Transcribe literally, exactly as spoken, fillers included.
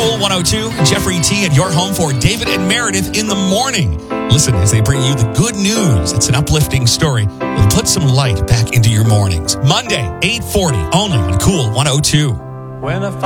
Cool one oh two, Jeffrey T. at your home for David and Meredith in the morning. Listen as they bring you the good news. It's an uplifting story. We'll put some light back into your mornings. Monday, eight forty, only on Cool one oh two. When a